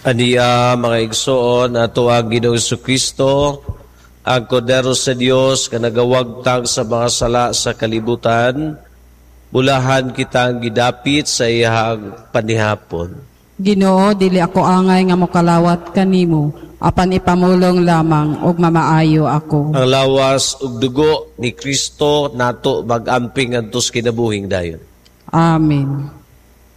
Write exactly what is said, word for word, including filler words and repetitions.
Aniya mga igsoon ato ang Ginoong Jesucristo, ang Kordero sa Dios nga nagawagtang sa mga sala sa kalibutan, bulahan kitang gidapit sa iyang panihapon. Ginoo, dili ako angay nga mokalawat kanimo, apan ipamulong lamang og mamaayo ako. Ang lawas ug dugo ni Kristo nato mag-amping ngadtos kinabuhing dayon. Amen.